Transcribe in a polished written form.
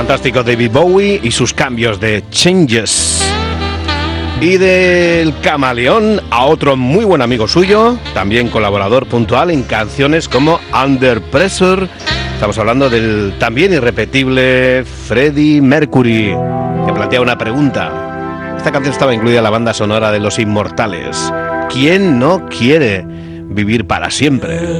fantástico David Bowie y sus cambios de Changes. Y del camaleón a otro muy buen amigo suyo, también colaborador puntual en canciones como Under Pressure. Estamos hablando del también irrepetible Freddie Mercury, que plantea una pregunta. Esta canción estaba incluida en la banda sonora de Los Inmortales. ¿Quién no quiere vivir para siempre?